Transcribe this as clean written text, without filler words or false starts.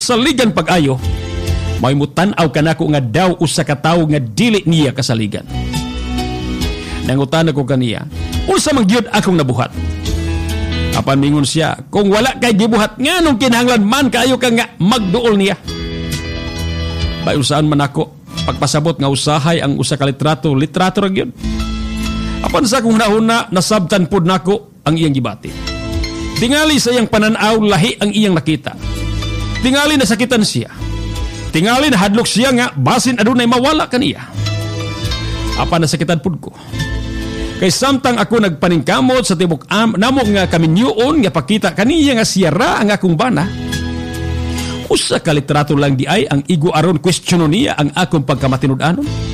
saligan pag-ayo, may mutanaw ka na ko nga daw usa ka tawo nga dili niya kasaligan. Nangutan ako kaniya, unsa man gyud akong nabuhat? Apan mingon siya, kung wala kay gibuhat nganong kinahanglan man kaayo ka nga magduol niya. Bayusaan man ako, pagpasabot nga usahay ang usa ka litrato ra gyud. Apan sa kung nahuna, nasabtan pod nako ang iyang gibati. Tingali sa iyang pananaw, lahi ang iyang nakita. Tingali nasakitan siya. Tingali nahadlok siya nga basin adunay mawala kaniya. Apan nasakitan pod ko. Kay samtang ako nagpaningkamot sa tibok namo nga kaminyuon nga pakita kaniya nga siya ra ang akong bana. Usa ka litrato lang di ay ang igo aron questiono niya ang akong pagkamatinud-anon.